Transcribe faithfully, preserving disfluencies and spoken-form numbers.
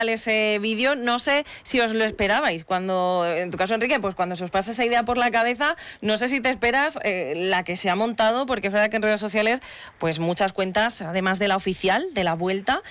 ese vídeo, no sé si os lo esperabais, cuando, en tu caso, Enrique, pues cuando se os pasa esa idea por la cabeza, no sé si te esperas eh, la que se ha montado, porque es verdad que en redes sociales, pues muchas cuentas, además de la oficial, de la Vuelta,